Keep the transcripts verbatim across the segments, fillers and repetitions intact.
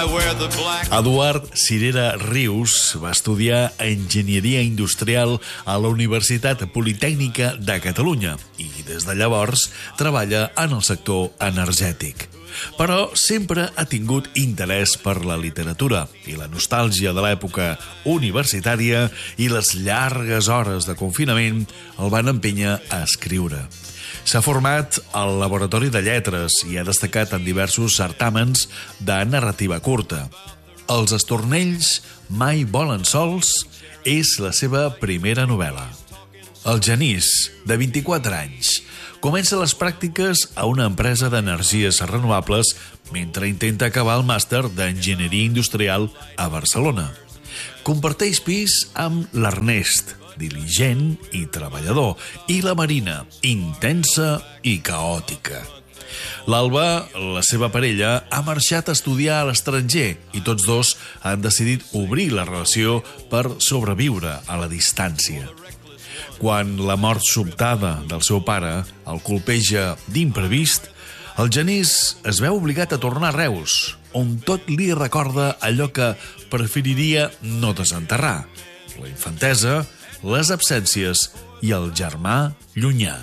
Eduard Cirera Rius va estudiar Enginyeria Industrial a la Universitat Politècnica de Catalunya i des de llavors treballa en el sector energètic. Però sempre ha tingut interès per la literatura i la nostàlgia de l'època universitària i les llargues hores de confinament el van empènyer a escriure. S'ha format al Laboratori de Lletres i ha destacat en diversos certàmens de narrativa curta. Els estornells mai volen sols és la seva primera novel·la. El Genís, de vint-i-quatre anys, comença les pràctiques a una empresa d'energies renovables mentre intenta acabar el màster d'Enginyeria Industrial a Barcelona. Comparteix pis amb l'Ernest, diligent i treballador, i la Marina, intensa i caòtica. L'Alba, la seva parella, ha marxat a estudiar a l'estranger i tots dos han decidit obrir la relació per sobreviure a la distància. Quan la mort sobtada del seu pare el colpeja d'imprevist, el Genís es veu obligat a tornar a Reus, on tot li recorda allò que preferiria no desenterrar: la infantesa, les absències i el germà llunyà.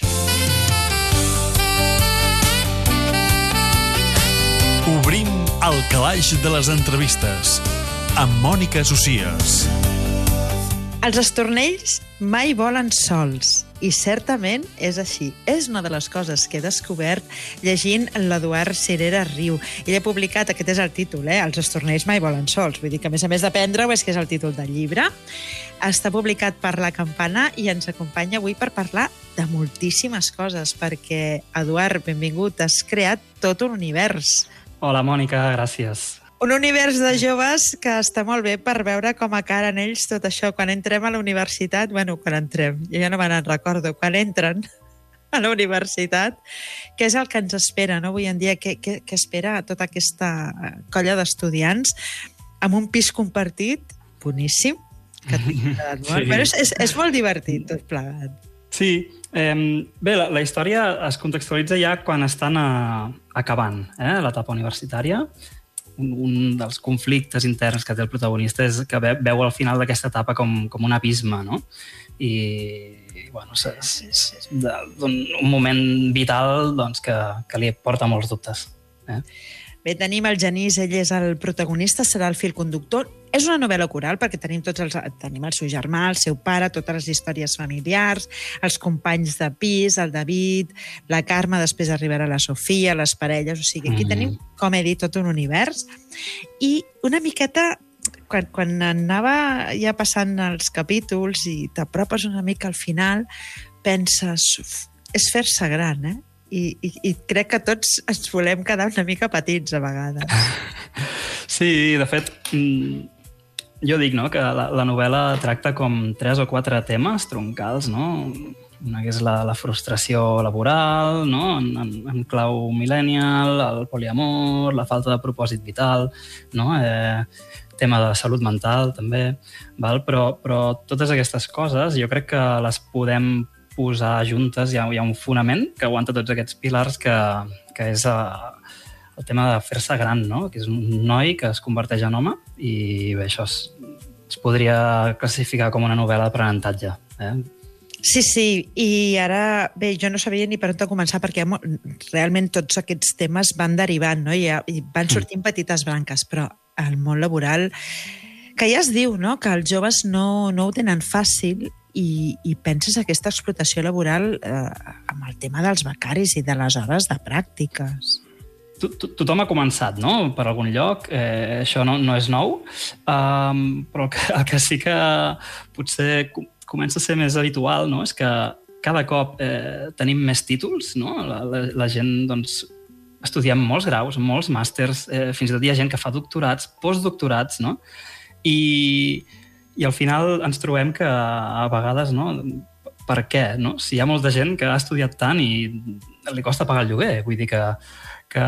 Obrim el calaix de les entrevistes amb Mònica Socias. Els estornells mai volen sols, i certament és així. És una de les coses que he descobert llegint l'Eduard Cirera Riu. Ell ha publicat, aquest és el títol, eh? Els estornells mai volen sols. Vull dir que, a més a més d'aprendre-ho, és que és el títol del llibre. Està publicat per La Campana i ens acompanya avui per parlar de moltíssimes coses, perquè, Eduard, benvingut, has creat tot un univers. Hola, Mònica, gràcies. Un univers de joves que està molt bé per veure com acaren ells tot això. Quan entrem a la universitat, bueno, quan entrem, jo ja no me n'en recordo, quan entren a la universitat, què és el que ens espera, no? Avui en dia, què, què, què espera tota aquesta colla d'estudiants amb un pis compartit boníssim, que t'ha quedat molt. Sí. Però és, és, és molt divertit tot plegat. Sí, eh, bé, la, la història es contextualitza ja quan estan a, acabant eh, l'etapa universitària. Un, un dels conflictes interns que té el protagonista és que veu al final d'aquesta etapa com, com un abisme, no? I, bueno, és, és, és un, un moment vital doncs, que, que li porta molts dubtes. Eh? Bé, tenim el Genís, ell és el protagonista, serà el fil conductor. És una novel·la coral perquè tenim tots els, tenim el seu germà, el seu pare, totes les històries familiars, els companys de pis, el David, la Carme, després arribarà la Sofia, les parelles, o sigui, aquí mm. tenim, com he dit, tot un univers. I una miqueta, quan, quan anava ja passant els capítols i t'apropes una mica al final, penses, és fer-se gran, eh? I, i, i crec que tots ens volem quedar una mica petits a vegades. Sí, de fet, jo dic no, que la, la novel·la tracta com tres o quatre temes troncals, no? Una que és la, la frustració laboral, no? en, en, en clau millennial, el poliamor, la falta de propòsit vital, no? eh, tema de salut mental també, val? Però, però totes aquestes coses jo crec que les podem posar juntes, hi ha, hi ha un fonament que aguanta tots aquests pilars que, que és uh, el tema de fer-se gran, no? Que és un noi que es converteix en home i bé, això es, es podria classificar com una novel·la d'aprenentatge. Eh? Sí, sí, i ara, bé, jo no sabia ni per on començar perquè realment tots aquests temes van derivant, no? I, i van sortint mm. petites branques, però el món laboral, que ja es diu, no?, que els joves no, no ho tenen fàcil. I, i penses aquesta explotació laboral eh, amb el tema dels becaris i de les hores de pràctiques. Tothom ha començat, no?, per algun lloc. Eh, això no, no és nou, um, però el que, el que sí que potser comença a ser més habitual, no?, és que cada cop eh, tenim més títols, no? La, la, la gent, doncs, estudiem molts graus, molts màsters, eh, fins i tot hi ha gent que fa doctorats, postdoctorats, no? I... I al final ens trobem que a vegades, no, per què? No? Si hi ha molta gent que ha estudiat tant i li costa pagar el lloguer, vull dir que, que...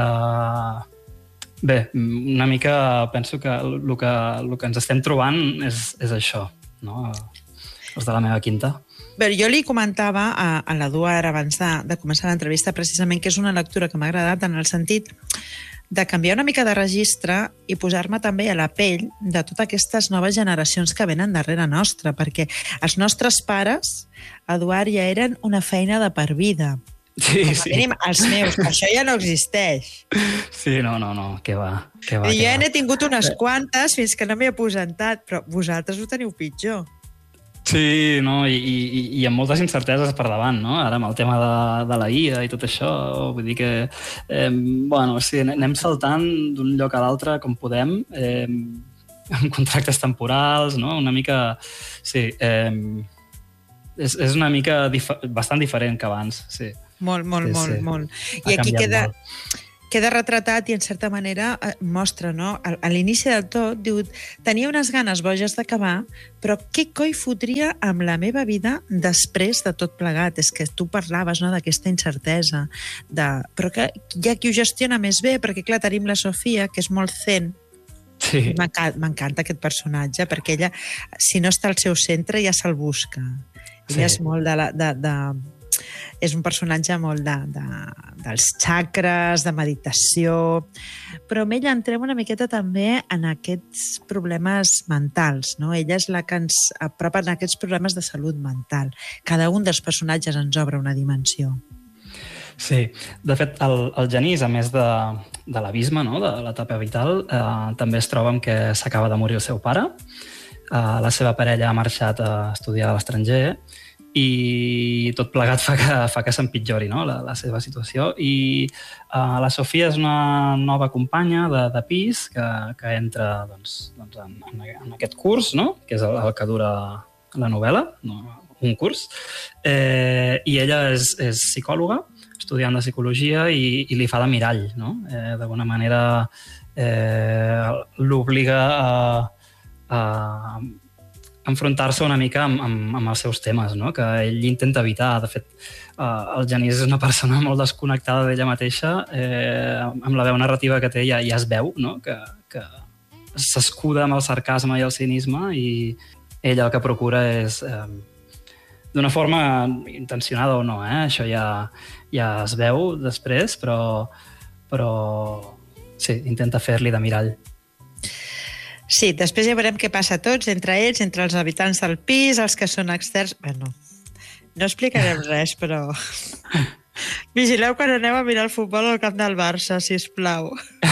Bé, una mica penso que el que, el que ens estem trobant és, és això, no? Els de la meva quinta. Bé, jo li comentava a, a l'Eduard abans de, de començar l'entrevista precisament que és una lectura que m'ha agradat en el sentit de canviar una mica de registre i posar-me també a la pell de totes aquestes noves generacions que venen darrere nostra, perquè els nostres pares, Eduard, ja eren una feina de per vida. Sí, Com a sí. mínim, els meus, això ja no existeix. Sí, no, no, no, què va, què va, I jo què va. n'he tingut unes quantes fins que no m'hi he aposentat, però vosaltres ho teniu pitjor. Sí, no, i, i, i amb moltes incerteses per davant, no? Ara amb el tema de, de la I A i tot això, vull dir que, eh, bueno, sí, anem saltant d'un lloc a l'altre com podem, eh, amb contractes temporals, no? Una mica, sí, eh, és, és una mica dif bastant diferent que abans, sí. Molt, molt, Sí, molt, sí. molt. Ha I aquí canviat queda... molt. queda retratat i, en certa manera, eh, mostra, no? A, a l'inici del tot, diu, tenia unes ganes boges d'acabar, però què coi fotria amb la meva vida després de tot plegat? És que tu parlaves, no?, d'aquesta incertesa, de... però que hi ha qui ho gestiona més bé, perquè, clar, tenim la Sofia, que és molt zen. Sí. M'encanta aquest personatge, perquè ella, si no està al seu centre, ja se'l busca. Ella Sí. és molt de... La, de, de és un personatge molt de, de, dels xacres, de meditació, però amb ella entrem una miqueta també en aquests problemes mentals, no? Ella és la que ens apropa en aquests problemes de salut mental. Cada un dels personatges ens obre una dimensió. Sí, de fet, el, el Genís, a més de, de l'abisme, no?, de l'etapa vital, eh, també es troba amb que s'acaba de morir el seu pare, eh, la seva parella ha marxat a estudiar a l'estranger, i tot plegat fa que, fa que s'empitjori, no?, la, la seva situació. I uh, la Sofia és una nova companya de, de pis que, que entra doncs, doncs en, en, en aquest curs, no?, que és el, el que dura la novel·la, no? Un curs, eh, i ella és, és psicòloga, estudiant de psicologia, i, i li fa de mirall, no? Eh, d'alguna manera eh, l'obliga a, a enfrontar-se una mica amb, amb, amb els seus temes, no?, que ell intenta evitar. De fet, eh, el Genís és una persona molt desconnectada d'ella mateixa, eh, amb la veu narrativa que té ja, ja es veu, no?, que, que s'escuda amb el sarcasme i el cinisme, i ella el que procura és, eh, d'una forma intencionada o no, eh? Això ja, ja es veu després, però, però sí, intenta fer-li de mirall. Sí, després ja veurem què passa a tots, entre ells, entre els habitants del pis, els que són externs... Bueno, no explicarem res, però... Vigileu quan aneu a mirar el futbol al camp del Barça, sisplau.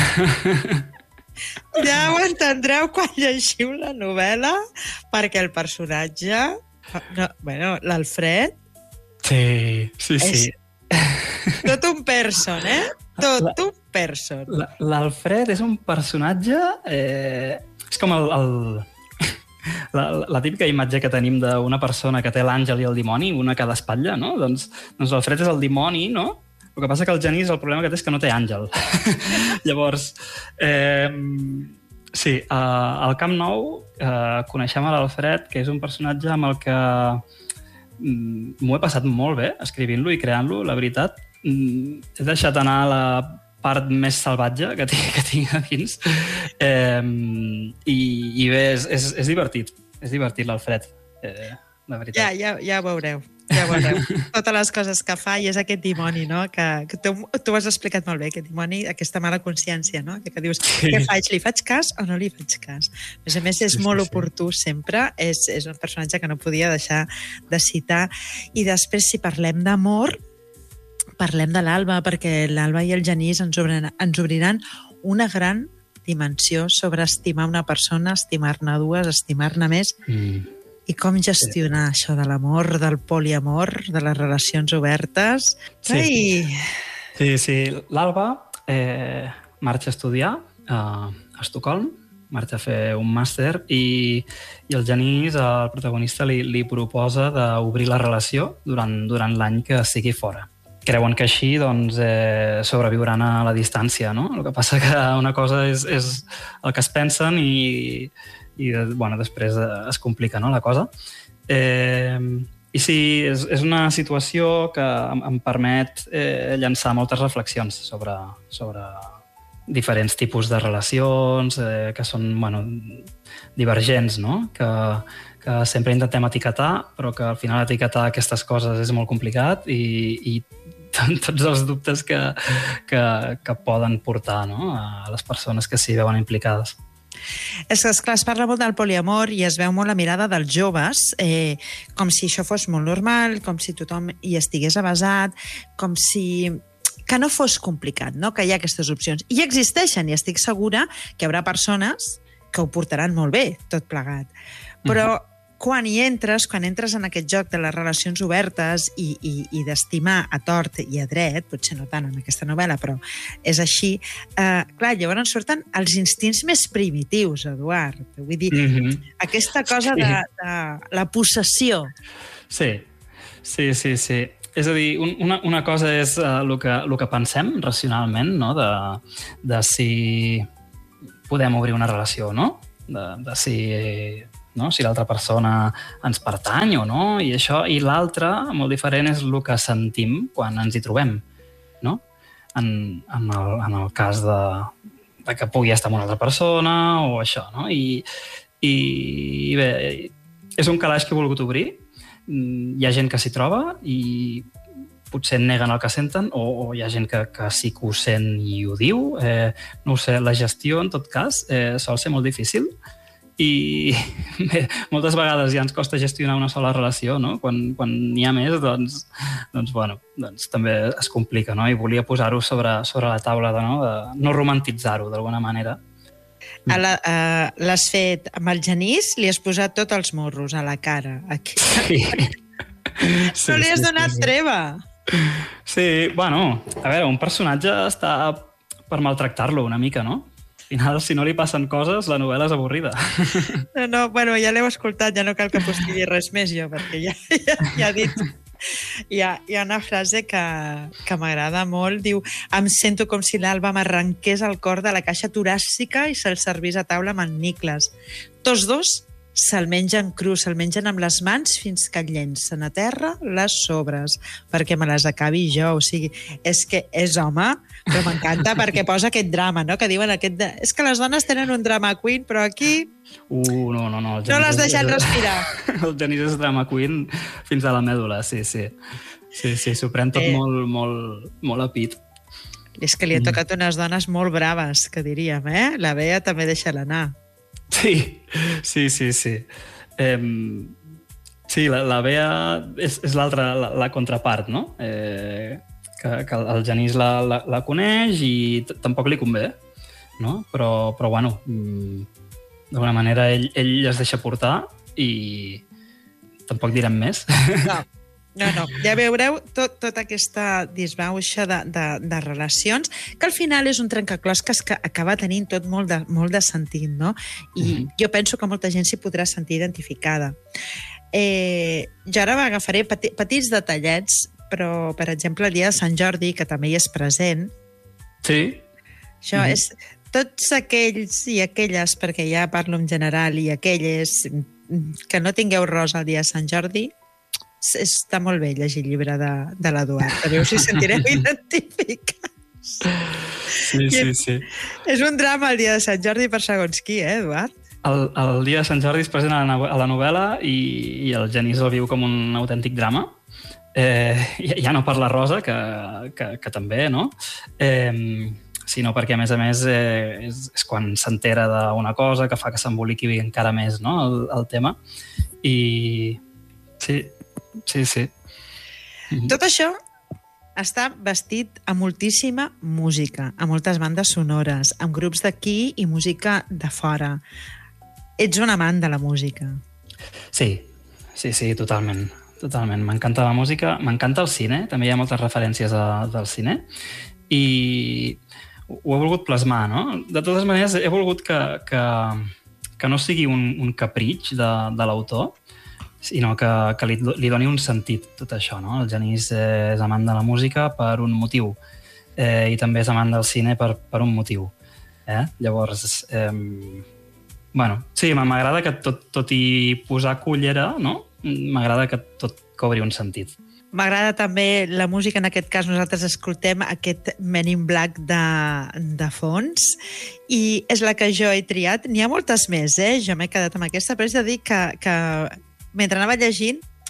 Ja ho entendreu quan llegiu la novel·la, perquè el personatge... No, bueno, l'Alfred... Sí, sí, sí. És tot un person, eh? Tot un person. L'Alfred és un personatge... Eh... És com el, el, la, la típica imatge que tenim d'una persona que té l'àngel i el dimoni, una a cada espatlla, no? Doncs, doncs l'Alfred és el dimoni, no? El que passa que el Genís, el problema que té és que no té àngel. Llavors, eh, sí, eh, al Camp Nou eh, coneixem a l'Alfred, que és un personatge amb el que mm, m'ho he passat molt bé escrivint-lo i creant-lo, la veritat. Mm, he deixat anar la part més salvatge que tinc, que tinc a dins. Eh, i, I bé, és, és, és divertit. És divertit l'Alfred, eh, la veritat. Ja, ja, ja ho veureu. Ja ho veureu. Totes les coses que fa, i és aquest dimoni, no? Que, que tu, tu ho has explicat molt bé, aquest dimoni, aquesta mala consciència, no? Que, que dius, sí. Què faig? Li faig cas o no li faig cas? A més a més, és sí, molt sí, oportú sí. sempre. És, és un personatge que no podia deixar de citar. I després, si parlem d'amor, parlem de l'Alba, perquè l'Alba i el Genís ens obriran, ens obriran una gran dimensió sobre estimar una persona, estimar-ne dues, estimar-ne més, mm. i com gestionar sí. això de l'amor, del poliamor, de les relacions obertes. Sí, Ai. sí, sí. L'Alba eh, marxa a estudiar a Estocolm, marxa a fer un màster, i, i el Genís, el protagonista, li, li proposa d'obrir la relació durant, durant l'any que sigui fora. Creuen que així doncs, eh, sobreviuran a la distància, no? El que passa que una cosa és, és el que es pensen i, i bueno, després es complica, no, la cosa. Eh, I sí, és, és una situació que em, em permet eh, llançar moltes reflexions sobre, sobre diferents tipus de relacions eh, que són bueno, divergents, no? Que, que sempre intentem etiquetar, però que al final etiquetar aquestes coses és molt complicat i, i tots els dubtes que, que, que poden portar, no?, a les persones que s'hi veuen implicades. És que, esclar, es parla molt del poliamor i es veu molt la mirada dels joves, eh, com si això fos molt normal, com si tothom hi estigués avasat, com si... que no fos complicat, no?, que hi ha aquestes opcions. I existeixen, i estic segura que hi haurà persones que ho portaran molt bé, tot plegat. Però mm-hmm. quan hi entres, quan entres en aquest joc de les relacions obertes i, i, i d'estimar a tort i a dret, potser no tant en aquesta novel·la, però és així, eh, clar, llavors surten els instints més primitius, Eduard. Vull dir, mm-hmm. aquesta cosa sí. de, de la possessió. Sí, sí, sí, sí. És a dir, una, una cosa és uh, el, que, el que pensem racionalment, no?, de, de si podem obrir una relació, no?, de, de si, no? si l'altra persona ens pertany o no, i això. I l'altre, molt diferent, és el que sentim quan ens hi trobem, no?, en, en, el, en el cas de, de que pugui estar amb una altra persona o això, no? I, i, i bé, és un calaix que he volgut obrir. Hi ha gent que s'hi troba i potser neguen el que senten, o, o hi ha gent que, que sí que ho sent i ho diu. Eh, no ho sé, la gestió, en tot cas, eh, sol ser molt difícil i bé, moltes vegades ja ens costa gestionar una sola relació, no? Quan, quan n'hi ha més, doncs, doncs, bueno, doncs també es complica, no? I volia posar-ho sobre, sobre la taula, de, no? de no romantitzar-ho, d'alguna manera. A la, uh, l'has fet amb el Genís, li has posat tots els morros a la cara. Aquí. Sí. Sí, no li has sí, donat sí, sí. treva. Sí, bueno, a veure, un personatge està per maltractar-lo una mica, no? Al final, si no li passen coses, la novel·la és avorrida. No, no, bueno, ja l'heu escoltat, ja no cal que postigui res més jo, perquè ja, ja, ja ha dit... Hi ha, hi ha una frase que, que m'agrada molt, diu: em sento com si l'Alba m'arrenqués el cor de la caixa toràcica i se'l servís a taula amb en Niklas. Tots dos se'l mengen cru, se'l mengen amb les mans fins que llencen a terra les sobres, perquè me les acabi jo. O sigui, és que és home, però m'encanta perquè posa aquest drama, no?, que diuen aquest de... és que les dones tenen un drama queen, però aquí... Uh, no, no, no. No l'has deixat respirar. El Genís és drama queen fins a la mèdula, sí, sí. Sí, sí, s'ho pren tot eh... molt, molt, molt a pit. És que li ha tocat unes dones molt braves, que diríem, eh? La Bea també deixa-la anar. Sí, sí, sí, sí. Eh, sí, la, la Bea és, és l'altra, la, la contrapart, no? Eh, que, que el Genís la, la, la coneix i tampoc li convé, no? Però, però bueno, d'alguna manera ell, ell es deixa portar i tampoc direm més. No. No, no, ja veureu tot, tota aquesta disbauxa de, de, de relacions, que al final és un trencaclòs que, que acaba tenint tot molt de, molt de sentit, no? I mm-hmm. jo penso que molta gent s'hi podrà sentir identificada. Eh, jo ara m'agafaré peti, petits detallets, però, per exemple, el dia de Sant Jordi, que també hi és present. Sí. Això mm-hmm. és... Tots aquells i aquelles, perquè ja parlo en general, i aquelles que no tingueu rosa el dia de Sant Jordi, està molt bé llegir el llibre de, de l'Eduard. A veure si sentireu identificats. Sí, sí, sí. És un drama el dia de Sant Jordi per segons qui, eh, Eduard? El, el dia de Sant Jordi és present a la, a la novel·la i, i el Genís el viu com un autèntic drama. Eh, ja no per la Rosa, que, que, que també, no? Eh, sinó perquè, a més a més, eh, és, és quan s'entera d'una cosa que fa que s'emboliqui encara més, no?, el, el tema. I sí, sí, sí. Tot això està vestit amb moltíssima música, amb moltes bandes sonores, amb grups d'aquí i música de fora. Ets un amant de la música. Sí, sí, sí, totalment. Totalment. M'encanta la música, m'encanta el cine, també hi ha moltes referències a, del cine, i ho he volgut plasmar, no? De totes maneres, he volgut que, que, que no sigui un, un capritx de, de l'autor, sinó que, que li, li doni un sentit tot això, no? El Genís és amant de la música per un motiu, eh, i també és amant del cine per, per un motiu. Eh? Llavors, eh, bueno, sí, m'agrada que tot, tot i posar cullera, no? M'agrada que tot cobri un sentit. M'agrada també la música, en aquest cas nosaltres escoltem aquest Men in Black de, de fons, i és la que jo he triat. N'hi ha moltes més, eh? Jo m'he quedat amb aquesta, però és de dir que, que mentre anava llegint,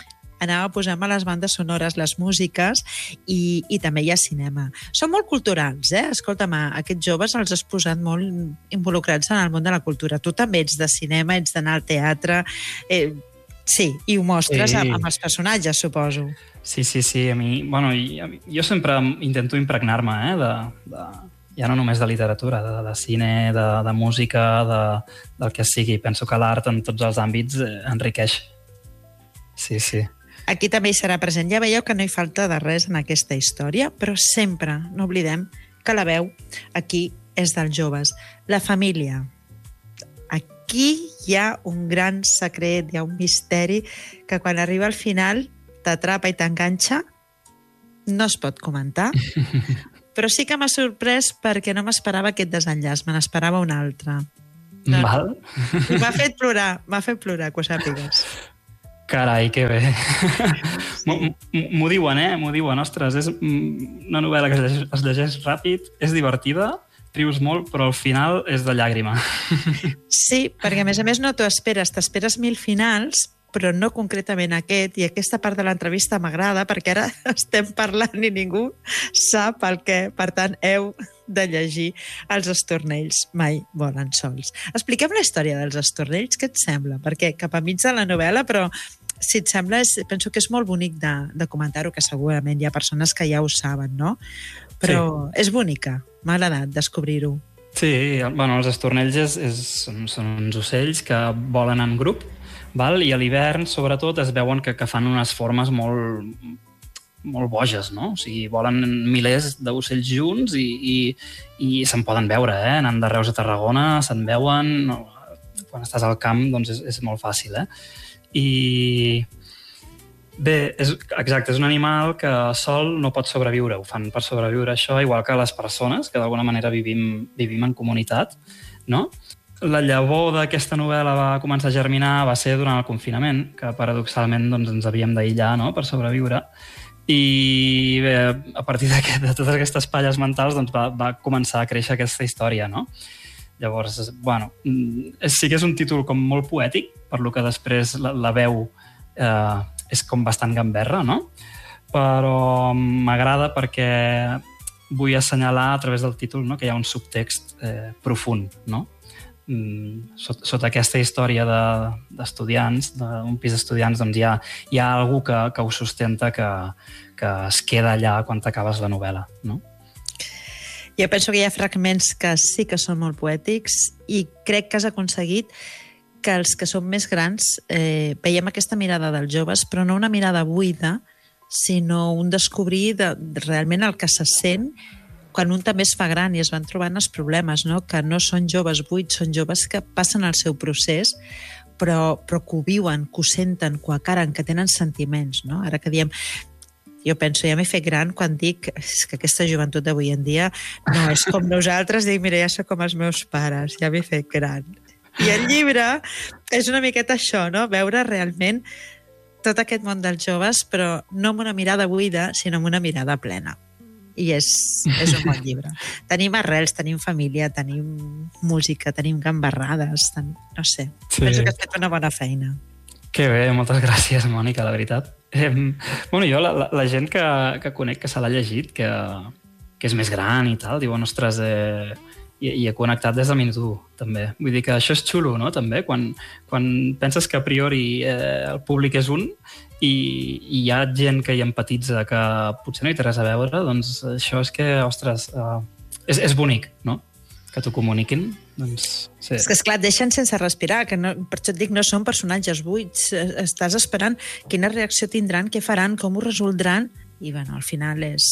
anava posant-me les bandes sonores, les músiques, i, i també hi ha cinema. Són molt culturals, eh? Escolta'm, aquests joves els has posat molt involucrats en el món de la cultura. Tu també ets de cinema, ets d'anar al teatre... Eh, sí, i ho mostres Sí. amb, amb els personatges, suposo. Sí, sí, sí. A mi, bueno, i, a mi, jo sempre intento impregnar-me, eh, de, de, ja no només de literatura, de, de cine, de, de música, de, del que sigui. Penso que l'art en tots els àmbits eh, enriqueix. Sí, sí. Aquí també hi serà present. Ja veieu que no hi falta de res en aquesta història, però sempre no oblidem que la veu aquí és dels joves. La família. Aquí hi ha un gran secret, hi ha un misteri que quan arriba al final t'atrapa i t'enganxa, no es pot comentar, però sí que m'ha sorprès perquè no m'esperava aquest desenllaç, me n'esperava un altre. No, Val? m'ha fet plorar, m'ha fet plorar, que ho sàpigues. Carai, que bé. M'ho- M'ho diuen, eh? M'ho diuen. Ostres, és mm, una novel·la que es llegeix, es llegeix ràpid, és divertida, rius molt, però al final és de llàgrima. Sí, perquè a més a més no t'ho esperes, t'esperes mil finals, però no concretament aquest, i aquesta part de l'entrevista m'agrada perquè ara estem parlant i ningú sap el què. Per tant, heu de llegir Els estornells mai volen sols. Expliquem la història dels estornells, què et sembla? Perquè cap a mig de la novel·la, però si et sembla, és, penso que és molt bonic de, de comentar-ho, que segurament hi ha persones que ja ho saben, no? Però sí. És bonica, m'ha agradat descobrir-ho. Sí, bueno, els estornells és, és, són, són uns ocells que volen en grup, val? I a l'hivern, sobretot, es veuen que, que fan unes formes molt, molt boges, no? O sigui, volen milers d'ocells junts i, i, i se'n poden veure, eh? Anant de Reus a Tarragona, se'n veuen... No, quan estàs al camp, doncs és, és molt fàcil, eh? I... Bé, és, exacte, és un animal que sol no pot sobreviure, ho fan per sobreviure això, igual que les persones, que d'alguna manera vivim, vivim en comunitat, no? La llavor d'aquesta novel·la va començar a germinar va ser durant el confinament, que paradoxalment doncs, ens havíem d'aïllar, no?, per sobreviure. I bé, a partir de totes aquestes palles mentals doncs, va, va començar a créixer aquesta història, no? Llavors, bueno, sí que és un títol com molt poètic, per lo que després la, la veu eh, és com bastant gamberra, no? Però m'agrada perquè vull assenyalar a través del títol, no?, que hi ha un subtext eh, profund, no? Sota, sota aquesta història d'estudiants, de, d'un pis d'estudiants, doncs hi ha, hi ha algú que, que ho sustenta, que, que es queda allà quan t'acabes la novel·la, no? Jo penso que hi ha fragments que sí que són molt poètics i crec que has aconseguit que els que són més grans eh, veiem aquesta mirada dels joves, però no una mirada buida, sinó un descobrir de, de realment el que se sent quan un també es fa gran i es van trobant els problemes, no? Que no són joves buits, són joves que passen el seu procés, però, però que ho viuen, que ho senten, que ho acaren, que tenen sentiments, no? Ara que diem... Jo penso, ja m'he fet gran quan dic que aquesta joventut d'avui en dia no és com nosaltres, dic, mira, ja soc com els meus pares, ja m'he fet gran. I el llibre és una miqueta això, no? Veure realment tot aquest món dels joves, però no amb una mirada buida, sinó amb una mirada plena. I és, és un bon llibre. Tenim arrels, tenim família, tenim música, tenim gambarrades, ten... no sé. Sí. Penso que has fet una bona feina. Que bé, moltes gràcies, Mònica, la veritat. Eh, bueno, jo, la, la, la gent que, que conec que se l'ha llegit, que, que és més gran i tal, diuen, ostres, eh, i, i he connectat des del minut u, també. Vull dir que això és xulo, no?, també, quan, quan penses que a priori eh, el públic és un i, i hi ha gent que hi empatitza que potser no hi té res a veure, doncs això és que, ostres, eh, és, és bonic, no?, que t'ho comuniquin, doncs... Sí. És que, esclar, et deixen sense respirar, que no, per això et dic, no són personatges buits, estàs esperant quina reacció tindran, què faran, com ho resoldran, i, bueno, al final és...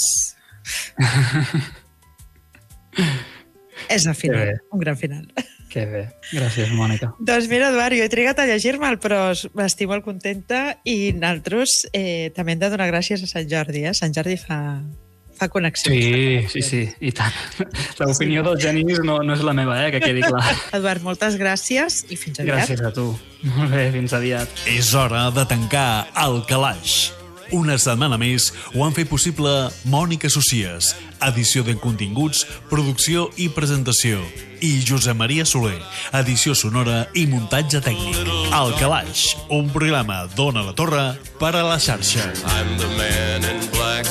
és el final, un gran final. Que bé, gràcies, Mònica. Doncs mira, Eduard, jo he trigat a llegir-me'l, però estic molt contenta i nosaltres eh, també hem de donar gràcies a Sant Jordi, eh? Sant Jordi fa... fa connexions. Sí, sí, sí, i tant. L'opinió dels genis no, no és la meva, eh, que quedi clar. Eduard, moltes gràcies i fins aviat. Gràcies a tu. Molt bé, fins aviat. És hora de tancar el calaix. Una setmana més ho han fet possible Mònica Socies, edició de continguts, producció i presentació, i Josep Maria Soler, edició sonora i muntatge tècnic. El Calaix, un programa d'Ona la Torre per a la xarxa. I'm the man in black.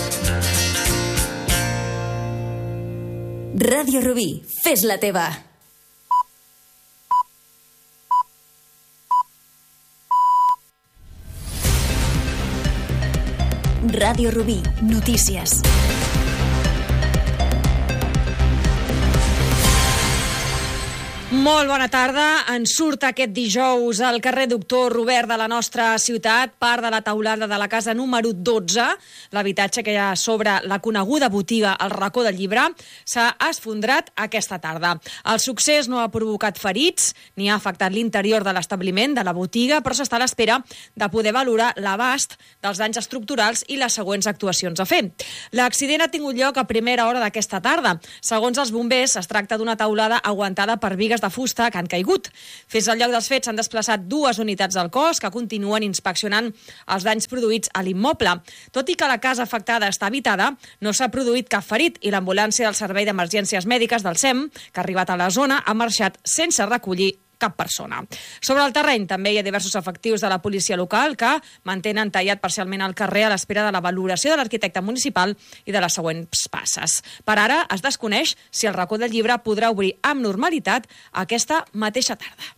Ràdio Rubí, fes la teva. Ràdio Rubí, notícies. Molt bona tarda. Ens surt aquest dijous al carrer Doctor Robert de la nostra ciutat, part de la teulada de la casa número dotze, l'habitatge que hi ha sobre la coneguda botiga El Racó del Llibre, s'ha esfondrat aquesta tarda. El succés no ha provocat ferits ni ha afectat l'interior de l'establiment de la botiga, però s'està a l'espera de poder valorar l'abast dels danys estructurals i les següents actuacions a fer. L'accident ha tingut lloc a primera hora d'aquesta tarda. Segons els bombers, es tracta d'una teulada aguantada per bigues de fusta que han caigut. Fins al lloc dels fets s'han desplaçat dues unitats del cos que continuen inspeccionant els danys produïts a l'immoble. Tot i que la casa afectada està habitada, no s'ha produït cap ferit i l'ambulància del Servei d'Emergències Mèdiques del S E M, que ha arribat a la zona, ha marxat sense recollir cap persona. Sobre el terreny també hi ha diversos efectius de la policia local que mantenen tallat parcialment el carrer a l'espera de la valoració de l'arquitecte municipal i de les següents passes. Per ara es desconeix si el Racó del Llibre podrà obrir amb normalitat aquesta mateixa tarda.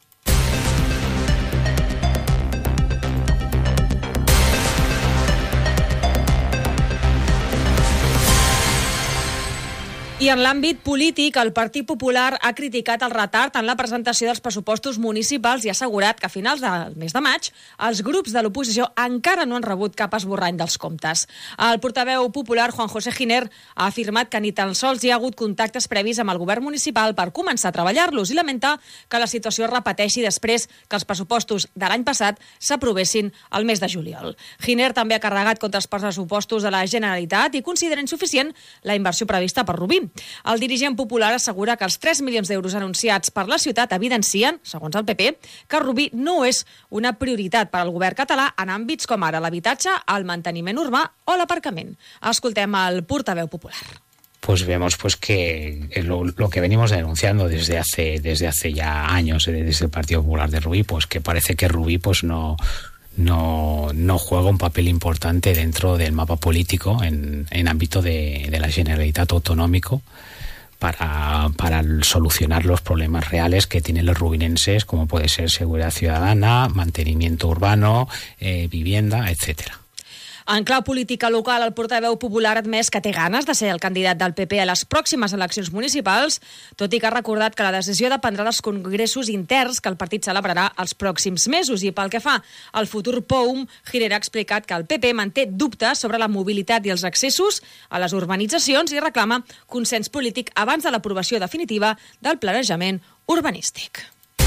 I en l'àmbit polític, el Partit Popular ha criticat el retard en la presentació dels pressupostos municipals i ha assegurat que a finals del mes de maig els grups de l'oposició encara no han rebut cap esborrany dels comptes. El portaveu popular, Juan José Giner, ha afirmat que ni tan sols hi ha hagut contactes previs amb el govern municipal per començar a treballar-los i lamenta que la situació es repeteixi després que els pressupostos de l'any passat s'aprovessin al mes de juliol. Giner també ha carregat contra els pressupostos de la Generalitat i considera insuficient la inversió prevista per Rubí. El dirigent popular assegura que els tres milions d'euros anunciats per la ciutat evidencien, segons el P P, que Rubí no és una prioritat per al govern català en àmbits com ara l'habitatge, el manteniment urbà o l'aparcament. Escoltem el portaveu popular. Pues vemos pues que lo, lo que venimos denunciando desde hace desde hace ya años desde el Partido Popular de Rubí, pues que parece que Rubí pues no No, no juega un papel importante dentro del mapa político en, en ámbito de, de la Generalitat autonómico para, para solucionar los problemas reales que tienen los rubinenses, como puede ser seguridad ciudadana, mantenimiento urbano, eh, vivienda, etcétera. En clau política local, el portaveu popular ha admès que té ganes de ser el candidat del P P a les pròximes eleccions municipals, tot i que ha recordat que la decisió dependrà dels congressos interns que el partit celebrarà els pròxims mesos. I pel que fa al futur P O U M, Giner ha explicat que el P P manté dubtes sobre la mobilitat i els accessos a les urbanitzacions i reclama consens polític abans de l'aprovació definitiva del planejament urbanístic.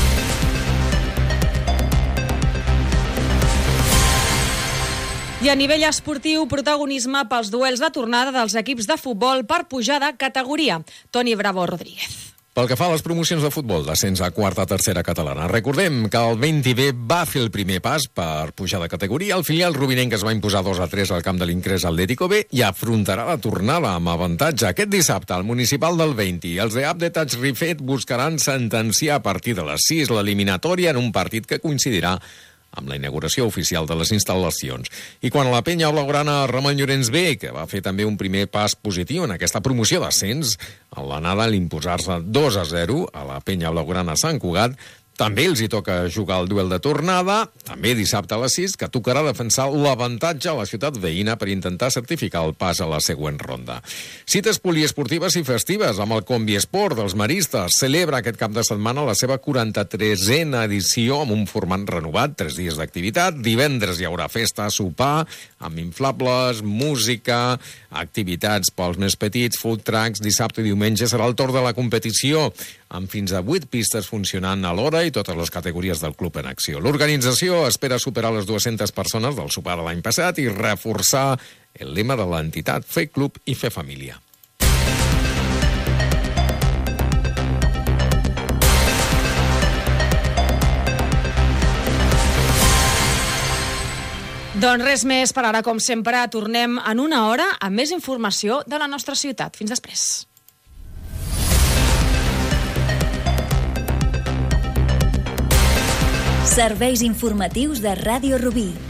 I a nivell esportiu, protagonisme pels duels de tornada dels equips de futbol per pujar de categoria. Toni Bravo Rodríguez. Pel que fa a les promocions de futbol, d'ascens a quarta a tercera catalana, recordem que el vint B va fer el primer pas per pujar de categoria. El filial rubinenc es va imposar dos a tres al camp de l'Incrés Atlético B i afrontarà la tornada amb avantatge. Aquest dissabte, al municipal del vint, els de Abde Touch Rifet buscaran sentenciar a partir de les sis l'eliminatòria en un partit que coincidirà amb la inauguració oficial de les instal·lacions. I quan a la penya blaugrana Ramon Llorenç B, que va fer també un primer pas positiu en aquesta promoció d'ascens, a l'anada a l'imposar-se dos a zero a la penya blaugrana Sant Cugat, també els hi toca jugar el duel de tornada, també dissabte a les sis, que tocarà defensar l'avantatge a la ciutat veïna per intentar certificar el pas a la següent ronda. Cites poliesportives i festives amb el Combiesport dels maristes. Celebra aquest cap de setmana la seva quaranta-tresena edició amb un format renovat, tres dies d'activitat. Divendres hi haurà festa, sopar, amb inflables, música, activitats pels més petits, food trucks. Dissabte i diumenge serà el torn de la competició, amb fins a vuit pistes funcionant alhora i totes les categories del club en acció. L'organització espera superar les dues-centes persones del sopar de l'any passat i reforçar el lema de l'entitat Fer Club i Fer Família. Doncs res més per ara, com sempre. Tornem en una hora amb més informació de la nostra ciutat. Fins després. Serveis informatius de Ràdio Rubí.